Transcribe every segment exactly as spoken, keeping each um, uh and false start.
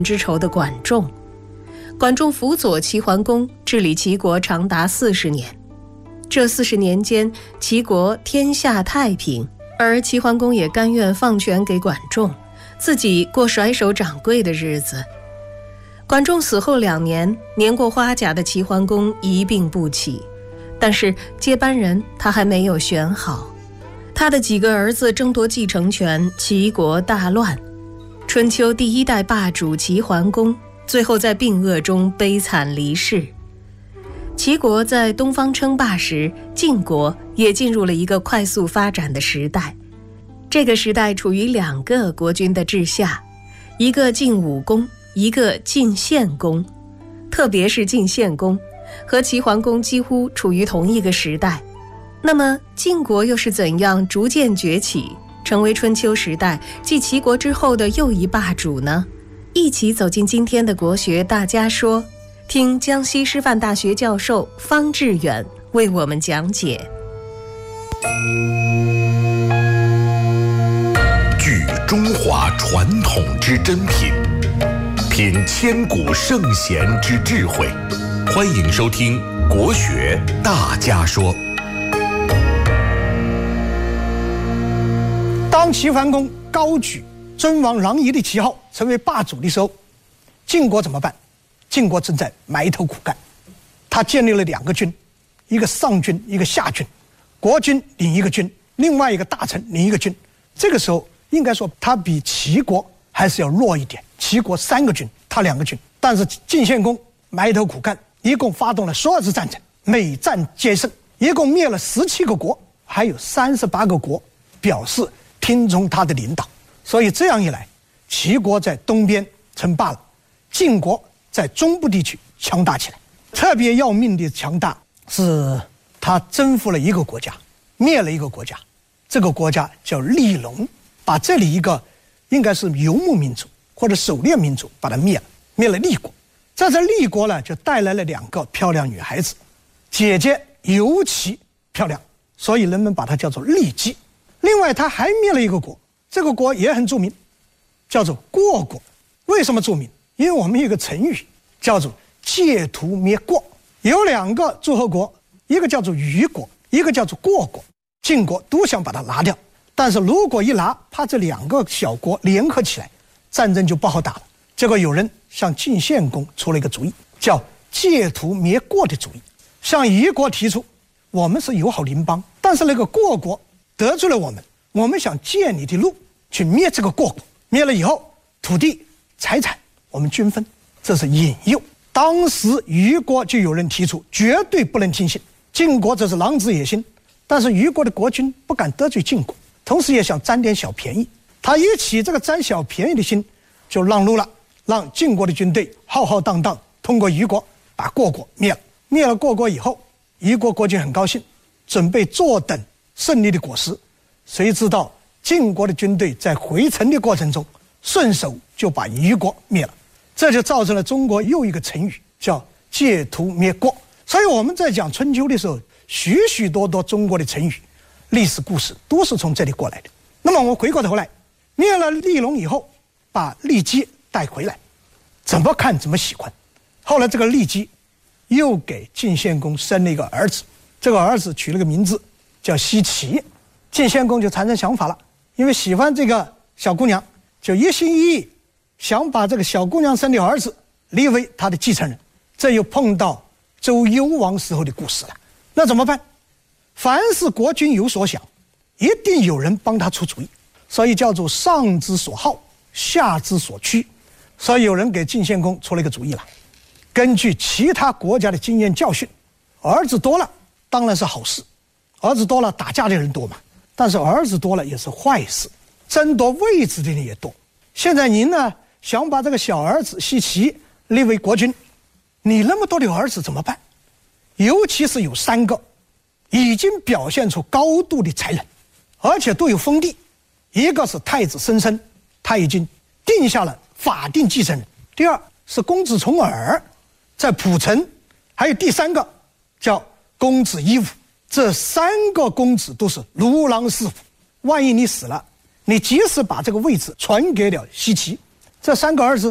之仇的管仲。管仲辅佐齐桓公治理齐国长达四十年，这四十年间，齐国天下太平，而齐桓公也甘愿放权给管仲，自己过甩手掌柜的日子。管仲死后两年，年过花甲的齐桓公一病不起，但是接班人他还没有选好。他的几个儿子争夺继承权，齐国大乱。春秋第一代霸主齐桓公最后在病恶中悲惨离世。齐国在东方称霸时，晋国也进入了一个快速发展的时代。这个时代处于两个国君的治下，一个晋武公，一个晋献公。特别是晋献公和齐桓公几乎处于同一个时代。那么晋国又是怎样逐渐崛起，成为春秋时代继齐国之后的又一霸主呢？一起走进今天的国学大家说，听江西师范大学教授方志远为我们讲解。 聚中华传统之珍品，品千古圣贤之智慧。欢迎收听国学大家说。 当齐桓公高举尊王攘夷的旗号成为霸主的时候，晋国怎么办？晋国正在埋头苦干。他建立了两个军，一个上军，一个下军，国君领一个军，另外一个大臣领一个军。这个时候应该说他比齐国还是要弱一点，齐国三个军，他两个军。但是晋献公埋头苦干，一共发动了十二次战争，每战皆胜，一共灭了十七个国，还有三十八个国表示听从他的领导。所以这样一来，齐国在东边称霸了，晋国在中部地区强大起来。特别要命的强大是他征服了一个国家，灭了一个国家，这个国家叫利戎，把这里一个应该是游牧民族或者狩猎民族把它灭了，灭了利国。在这利国呢，就带来了两个漂亮女孩子，姐姐尤其漂亮，所以人们把它叫做利姬。另外他还灭了一个国，这个国也很著名，叫做过国。为什么著名？因为我们有一个成语叫做借图灭过，有两个诸侯国，一个叫做虞国，一个叫做过国，晋国都想把它拿掉，但是如果一拿，怕这两个小国联合起来，战争就不好打了。结果有人向晋献公出了一个主意，叫借图灭过的主意，向虞国提出，我们是友好邻邦，但是那个过国得罪了我们，我们想借你的路去灭这个过国，灭了以后土地财产我们均分，这是引诱。当时虞国就有人提出绝对不能听信，晋国这是狼子野心，但是虞国的国君不敢得罪晋国，同时也想占点小便宜，他一起这个占小便宜的心，就让路了，让晋国的军队浩浩荡荡通过虞国把过国灭了。灭了过国以后，虞国国君很高兴，准备坐等胜利的果实，谁知道晋国的军队在回城的过程中顺手就把虞国灭了，这就造成了中国又一个成语叫借图灭过。所以我们在讲春秋的时候，许许多多中国的成语历史故事都是从这里过来的。那么我回过头来，灭了利戎以后，把利姬带回来，怎么看怎么喜欢。后来这个利姬又给晋献公生了一个儿子，这个儿子取了个名字叫奚齐。晋献公就产生想法了，因为喜欢这个小姑娘，就一心一意想把这个小姑娘生的儿子立为他的继承人。这又碰到周幽王时候的故事了，那怎么办？凡是国君有所想，一定有人帮他出主意，所以叫做上之所好，下之所趋。所以有人给晋献公出了一个主意了，根据其他国家的经验教训，儿子多了当然是好事，儿子多了打架的人多嘛，但是儿子多了也是坏事，争夺位置的人也多。现在您呢想把这个小儿子奚齐立为国君，你那么多的儿子怎么办？尤其是有三个已经表现出高度的才能，而且都有封地。一个是太子申生，他已经定下了法定继承人。第二是公子重耳，在蒲城。还有第三个叫公子夷吾。这三个公子都是如狼似虎，万一你死了，你即使把这个位置传给了奚齐，这三个儿子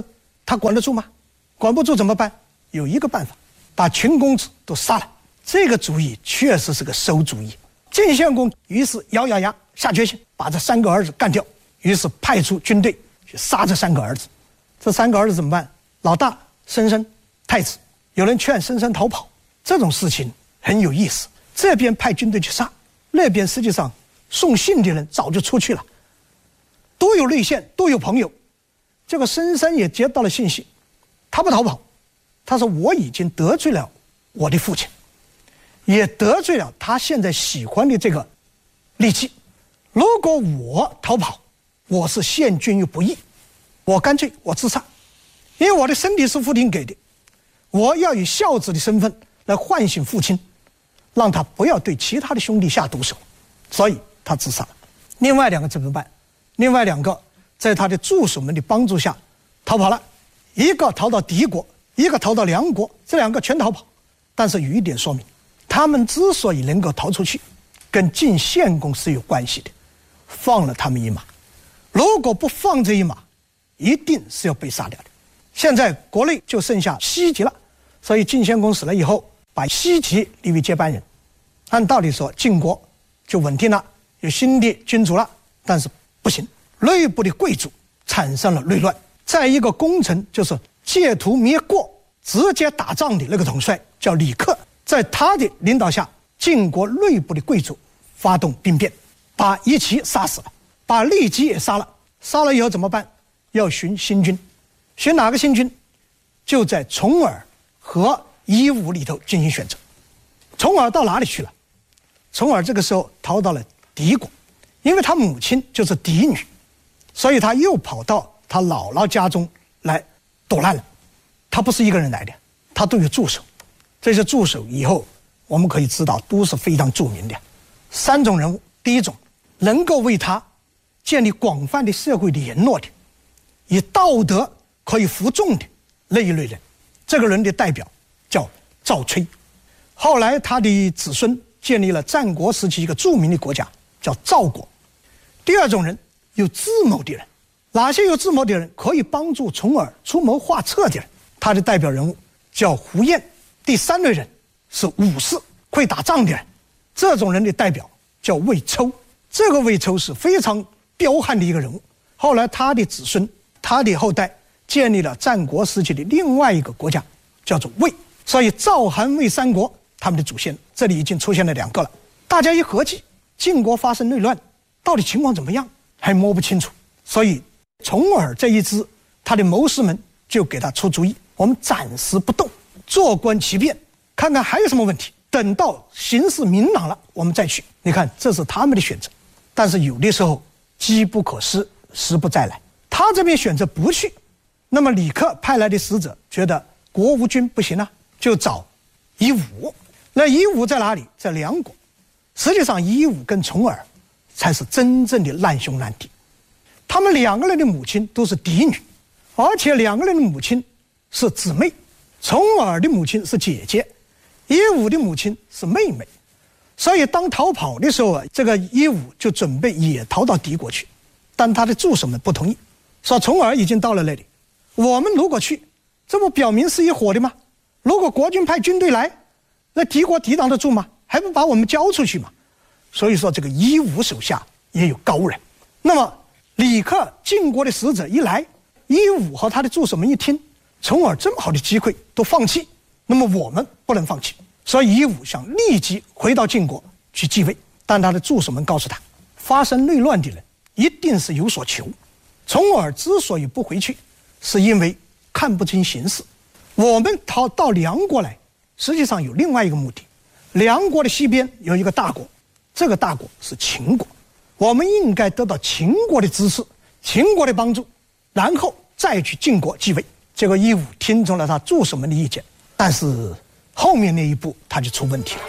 他管得住吗？管不住怎么办？有一个办法，把群公子都杀了。这个主意确实是个馊主意。晋献公于是咬咬牙，下决心把这三个儿子干掉，于是派出军队去杀这三个儿子。这三个儿子怎么办？老大申申太子，有人劝申申逃跑，这种事情很有意思。这边派军队去杀，那边实际上送信的人早就出去了，都有内线，都有朋友。这个申申也接到了信息，他不逃跑，他说我已经得罪了我的父亲，也得罪了他现在喜欢的这个骊姬。如果我逃跑，我是陷君于不义，我干脆我自杀，因为我的身体是父亲给的，我要以孝子的身份来唤醒父亲，让他不要对其他的兄弟下毒手，所以他自杀了。另外两个怎么办？另外两个在他的助手们的帮助下逃跑了，一个逃到敌国，一个逃到梁国，这两个全逃跑。但是有一点说明，他们之所以能够逃出去，跟晋献公是有关系的，放了他们一马。如果不放这一马，一定是要被杀掉的。现在国内就剩下西岐了，所以晋献公死了以后，把西岐立为接班人。按道理说，晋国就稳定了，有新的君主了，但是不行，内部的贵族产生了内乱。再一个功臣就是借图灭过，直接打仗的那个统帅叫李克，在他的领导下，晋国内部的贵族发动兵变，把夷齐杀死了，把骊姬也杀了。杀了以后怎么办？要寻新君，寻哪个新君？就在重耳和夷吾里头进行选择。重耳到哪里去了？重耳这个时候逃到了敌国，因为他母亲就是嫡女，所以他又跑到他姥姥家中来躲难了。他不是一个人来的，他都有助手。这些助手以后我们可以知道都是非常著名的三种人物。第一种，能够为他建立广泛的社会联络的，以道德可以服众的那一类人，这个人的代表叫赵崔。后来他的子孙建立了战国时期一个著名的国家叫赵国。第二种人，有智谋的人。哪些有智谋的人？可以帮助重耳出谋划策的人，他的代表人物叫胡彦。第三类人是武士，会打仗的人，这种人的代表叫魏抽。这个魏抽是非常彪悍的一个人物，后来他的子孙，他的后代建立了战国时期的另外一个国家叫做魏。所以赵韩魏三国他们的祖先这里已经出现了两个了。大家一合计，晋国发生内乱，到底情况怎么样还摸不清楚，所以重耳这一支他的谋士们就给他出主意，我们暂时不动，坐观其变，看看还有什么问题，等到形势明朗了我们再去。你看，这是他们的选择。但是有的时候机不可失，时不再来，他这边选择不去，那么李克派来的使者觉得国无君不行啊，就找夷吾。那夷吾在哪里？在梁国。实际上夷吾跟重耳才是真正的难兄难弟，他们两个人的母亲都是嫡女，而且两个人的母亲是姊妹。重耳的母亲是姐姐，夷吾的母亲是妹妹。所以当逃跑的时候啊，这个夷吾就准备也逃到敌国去，但他的助手们不同意，说重耳已经到了那里，我们如果去，这不表明是一伙的吗？如果国君派军队来，那敌国抵挡得住吗？还不把我们交出去吗？所以说这个夷吾手下也有高人。那么李克晋国的使者一来，夷吾和他的助手们一听，重耳这么好的机会都放弃，那么我们不能放弃。所以夷吾想立即回到晋国去继位，但他的助手们告诉他，发生内乱的人一定是有所求。重耳之所以不回去，是因为看不清形势。我们逃到梁国来，实际上有另外一个目的。梁国的西边有一个大国，这个大国是秦国，我们应该得到秦国的支持，秦国的帮助，然后再去晋国继位。结果夷吾听从了他助手们的意见，但是后面那一步他就出问题了。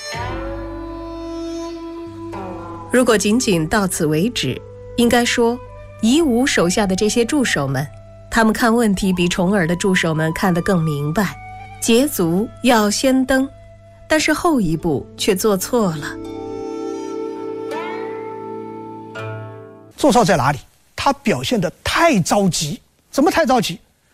如果仅仅到此为止，应该说夷吾手下的这些助手们，他们看问题比重耳的助手们看得更明白，捷足要先登，但是后一步却做错了。做错在哪里？他表现得太着急。怎么太着急？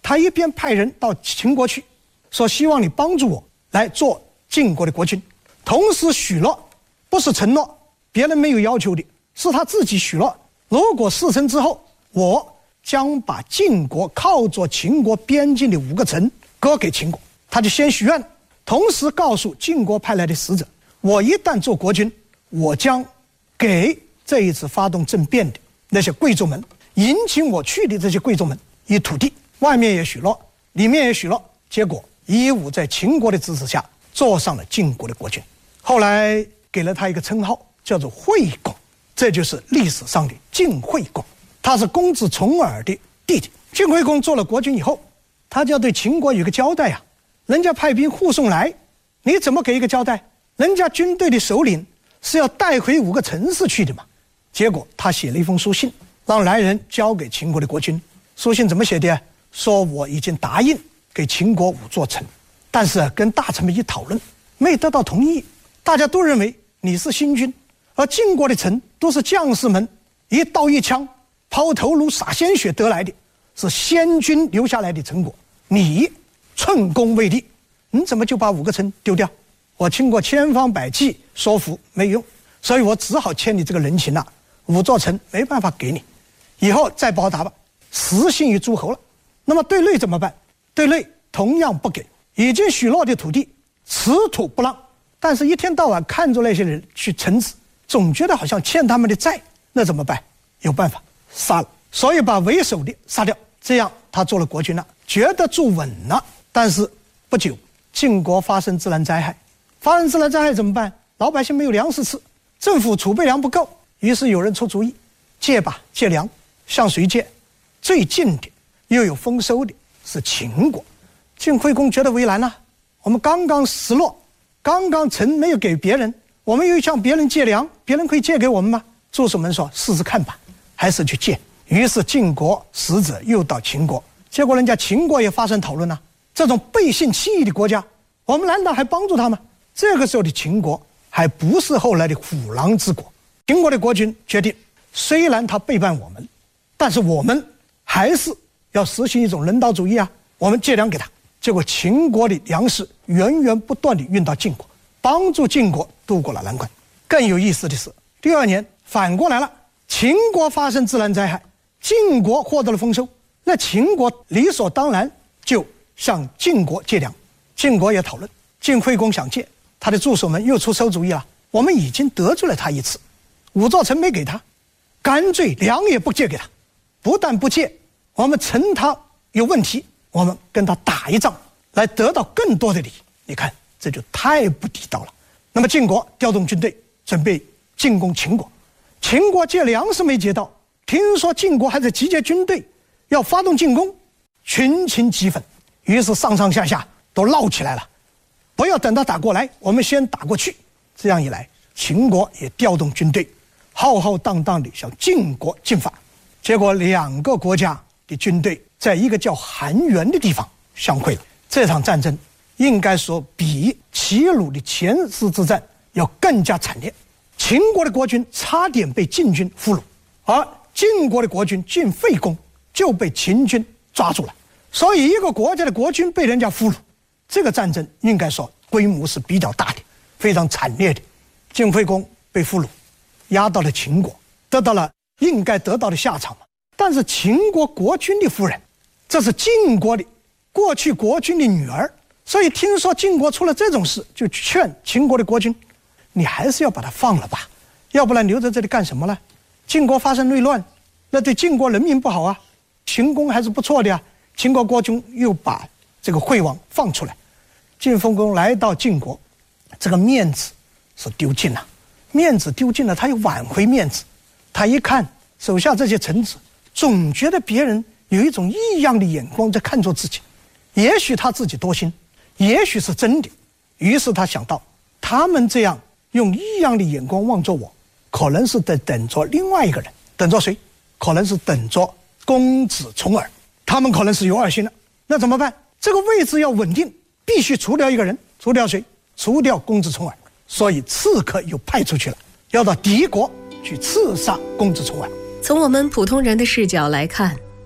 他一边派人到秦国去，说希望你帮助我来做晋国的国君，同时许诺，不是承诺，别人没有要求的，是他自己许诺，如果事成之后，我将把晋国靠着秦国边境的五个城割给秦国。他就先许愿，同时告诉晋国派来的使者，我一旦做国君，我将给这一次发动政变的那些贵族们，引请我去的这些贵族们以土地，外面也许诺，里面也许诺。结果夷吾在秦国的支持下做上了晋国的国君，后来给了他一个称号，叫做惠公，这就是历史上的晋惠公，他是公子重耳的弟弟。晋惠公做了国君以后，他就要对秦国有个交代啊，人家派兵护送来，你怎么给一个交代？人家军队的首领是要带回五个城市去的嘛。结果他写了一封书信，让来人交给秦国的国君。书信怎么写的？说我已经答应给秦国五座城，但是跟大臣们一讨论，没得到同意。大家都认为你是新君，而晋国的城都是将士们一刀一枪抛头颅洒鲜血得来的，是先君留下来的成果，你寸功未立，你怎么就把五个城丢掉？我经过千方百计说服没用，所以我只好欠你这个人情了、啊、五座城没办法给你，以后再报答吧。实行于诸侯了。那么对内怎么办？对内同样不给，已经许诺的土地此土不让，但是一天到晚看着那些人去臣子，总觉得好像欠他们的债，那怎么办？有办法，杀了。所以把为首的杀掉，这样他做了国君了，觉得住稳了。但是不久晋国发生自然灾害，发生自然灾害怎么办？老百姓没有粮食吃，政府储备粮不够，于是有人出主意，借吧，借粮。向谁借？最近的又有丰收的是秦国。晋惠公觉得为难了、啊，我们刚刚失落，刚刚城没有给别人，我们又向别人借粮，别人可以借给我们吗？助手们说试试看吧，还是去借。于是晋国使者又到秦国，结果人家秦国也发生讨论了、啊，这种背信弃义的国家，我们难道还帮助他吗？这个时候的秦国还不是后来的虎狼之国。秦国的国君决定，虽然他背叛我们，但是我们还是要实行一种人道主义啊，我们借粮给他。结果秦国的粮食源源不断地运到晋国，帮助晋国渡过了难关。更有意思的是，第二年反过来了，秦国发生自然灾害，晋国获得了丰收，那秦国理所当然就向晋国借粮。晋国也讨论，晋惠公想借，他的助手们又出馊主意了，我们已经得罪了他一次，五座城没给他，干脆粮也不借给他，不但不借，我们趁他有问题，我们跟他打一仗，来得到更多的利益。你看这就太不地道了。那么晋国调动军队准备进攻秦国，秦国借粮食没借到，听说晋国还在集结军队要发动进攻，群情激愤，于是上上下下都闹起来了，不要等他打过来，我们先打过去。这样一来，秦国也调动军队浩浩荡荡地向晋国进发。结果两个国家的军队在一个叫韩原的地方相会了。这场战争应该说比齐鲁的前师之战要更加惨烈，秦国的国君差点被晋军俘虏，而晋国的国君晋惠公就被秦军抓住了。所以一个国家的国君被人家俘虏，这个战争应该说规模是比较大的，非常惨烈的。晋惠公被俘虏，押到了秦国，得到了应该得到的下场。但是秦国国君的夫人，这是晋国的过去国君的女儿，所以听说晋国出了这种事，就劝秦国的国君，你还是要把他放了吧，要不然留在这里干什么呢？晋国发生内乱，那对晋国人民不好啊。秦公还是不错的呀、啊，秦国国君又把这个惠王放出来。晋惠公来到晋国，这个面子是丢尽了，面子丢尽了，他又挽回面子。他一看手下这些臣子，总觉得别人有一种异样的眼光在看着自己，也许他自己多心，也许是真的。于是他想到，他们这样用异样的眼光望着我，可能是在等着另外一个人。等着谁？可能是等着公子重耳，他们可能是有二心了。那怎么办？这个位置要稳定，必须除掉一个人。除掉谁？除掉公子重耳。所以刺客又派出去了，要到敌国去刺杀公子重耳。 从我们普通人的视角来看，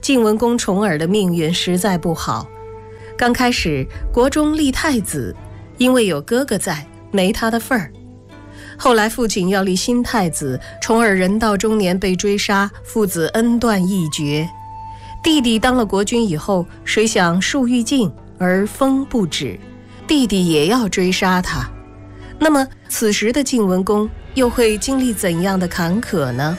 晋文公重耳的命运实在不好。刚开始国中立太子，因为有哥哥在，没他的份儿。后来父亲要立新太子，重耳人到中年被追杀，父子恩断义绝。弟弟当了国君以后，谁想树欲静而风不止，弟弟也要追杀他。那么此时的晋文公又会经历怎样的坎坷呢？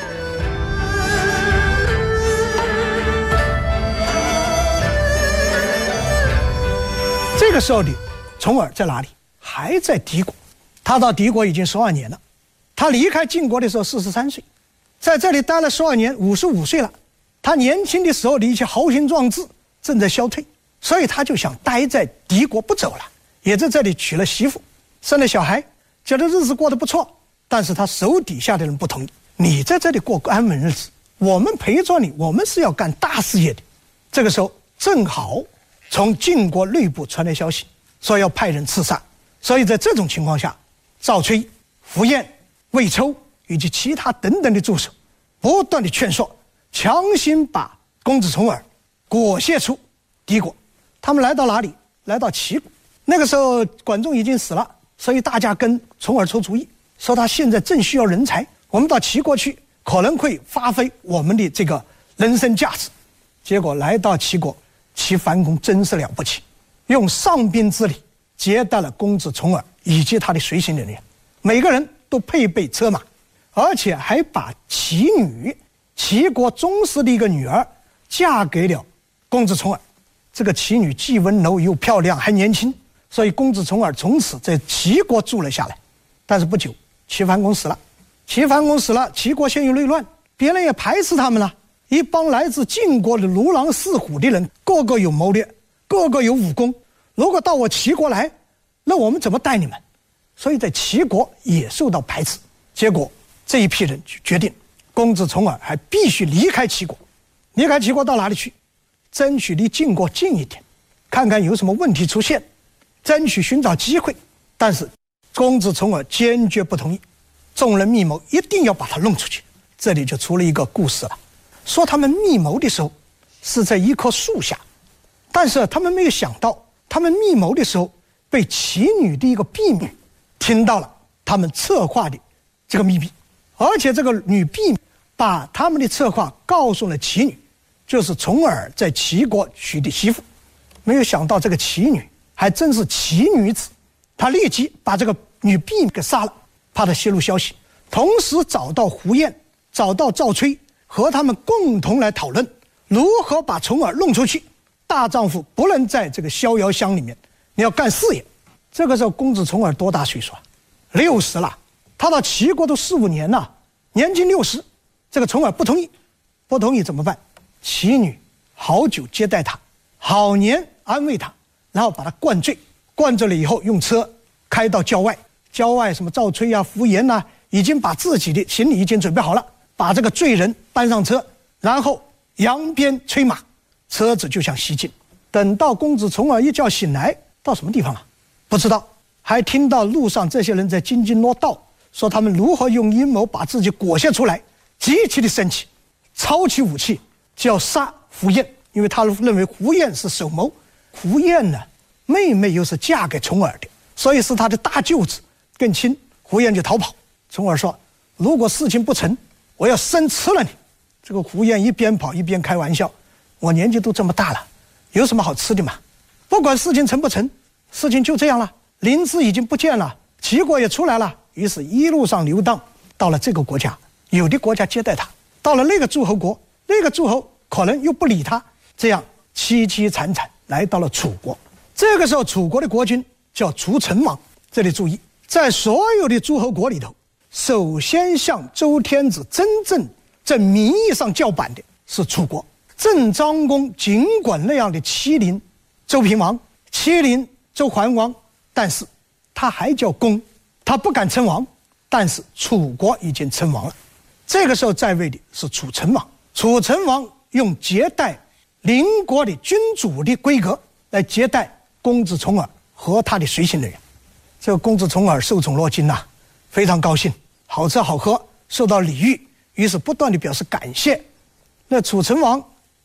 这个时候的重耳在哪里？还在敌国。他到敌国已经十二年了。他离开晋国的时候四十三岁，在这里待了十二年，五十五岁了。他年轻的时候的一些豪情壮志正在消退，所以他就想待在敌国不走了，也在这里娶了媳妇，生了小孩，觉得日子过得不错。但是他手底下的人不同意，你在这里过安稳日子，我们陪着你，我们是要干大事业的。这个时候正好从晋国内部传来消息，说要派人刺杀。所以在这种情况下，赵崔、符彦、魏抽以及其他等等的助手不断的劝说，强行把公子重耳裹挟出敌国。他们来到哪里？来到齐国。那个时候管仲已经死了，所以大家跟重耳出主意，说他现在正需要人才，我们到齐国去可能会发挥我们的这个人生价值。结果来到齐国，齐桓公真是了不起，用上宾之礼接待了公子重耳以及他的随行人员，每个人都配备车马，而且还把齐女，齐国宗室的一个女儿嫁给了公子重耳。这个齐女既温柔又漂亮还年轻，所以公子重耳从此在齐国住了下来。但是不久齐桓公死了，齐桓公死了，齐国陷入内乱，别人也排斥他们了。一帮来自晋国的如狼似虎的人，个个有谋略，个个有武功，如果到我齐国来，那我们怎么带你们？所以在齐国也受到排斥。结果这一批人就决定，公子重耳还必须离开齐国。离开齐国到哪里去？争取离晋国近一点，看看有什么问题出现，争取寻找机会。但是公子重耳坚决不同意，众人密谋一定要把他弄出去。这里就出了一个故事了，说他们密谋的时候是在一棵树下，但是他们没有想到，他们密谋的时候被齐女的一个婢女听到了他们策划的这个秘密，而且这个女婢女把他们的策划告诉了齐女，就是重耳在齐国娶的媳妇。没有想到这个齐女还真是奇女子，她立即把这个女婢女给杀了，怕她泄露消息，同时找到胡彦，找到赵崔，和他们共同来讨论如何把重耳弄出去。大丈夫不能在这个逍遥乡里面，你要干事业。这个时候公子重耳多大岁数啊？六十了，他到齐国都四五年了，年近六十。这个重耳不同意，不同意怎么办？齐女好酒接待他，好年安慰他，然后把他灌醉，灌醉了以后用车开到郊外，郊外什么赵崔啊、符彦啊，已经把自己的行李已经准备好了，把这个罪人搬上车，然后扬鞭催马，车子就向西进。等到公子重耳一觉醒来，到什么地方啊？不知道，还听到路上这些人在津津乐道，说他们如何用阴谋把自己裹挟出来，极其的生气，抄起武器就要杀符彦，因为他认为符彦是首谋。符彦呢，妹妹又是嫁给重耳的，所以是他的大舅子更亲。符彦就逃跑。重耳说，如果事情不成，我要生吃了你。这个符彦一边跑一边开玩笑，我年纪都这么大了，有什么好吃的嘛？不管事情成不成，事情就这样了。临淄已经不见了，齐国也出来了，于是一路上游荡，到了这个国家，有的国家接待他，到了那个诸侯国，那个诸侯可能又不理他，这样凄凄惨惨来到了楚国。这个时候楚国的国君叫楚成王。这里注意，在所有的诸侯国里头，首先向周天子真正在名义上叫板的是楚国。郑章公尽管那样的欺凌周平王，欺凌周桓王，但是他还叫公，他不敢称王。但是楚国已经称王了，这个时候在位的是楚成王。楚成王用接待邻国的君主的规格来接待公子重耳和他的随行人员。这个公子重耳受宠若惊呐，非常高兴，好吃好喝，受到礼遇，于是不断地表示感谢。那楚成王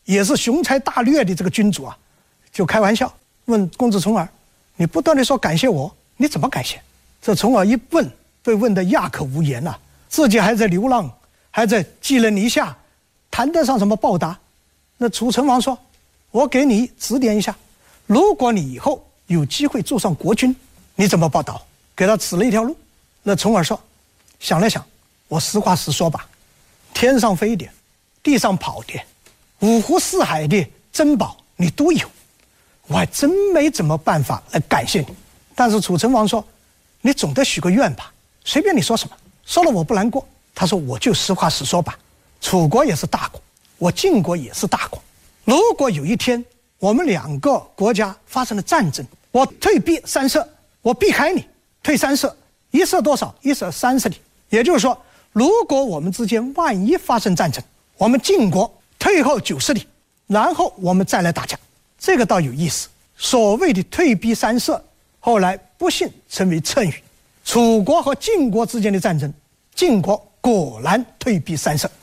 也是雄才大略的这个君主啊，就开玩笑问公子重耳：“你不断的说感谢我，你怎么感谢？”这重耳一问，被问得哑口无言啊，自己还在流浪，还在寄人篱下，谈得上什么报答？那楚成王说：“我给你指点一下，如果你以后有机会坐上国君，你怎么报答？”给他指了一条路。那重耳说：“想了想，我实话实说吧，天上飞的，地上跑的，五湖四海的珍宝你都有，我还真没怎么办法来感谢你。”但是楚成王说：“你总得许个愿吧，随便你说什么，说了我不难过。”他说：“我就实话实说吧，楚国也是大国，我晋国也是大国。如果有一天我们两个国家发生了战争，我退避三舍，我避开你，退三舍，一舍多少？一舍三十里。也就是说，如果我们之间万一发生战争，我们晋国退后九十里，然后我们再来打架，这个倒有意思。所谓的退避三舍，后来不幸成为谶语。楚国和晋国之间的战争，晋国果然退避三舍。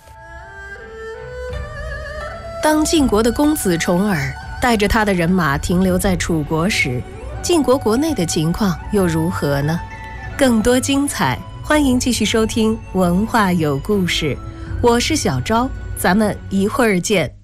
当晋国的公子重耳带着他的人马停留在楚国时，晋国国内的情况又如何呢？更多精彩，欢迎继续收听《文化有故事》，我是小昭，咱们一会儿见。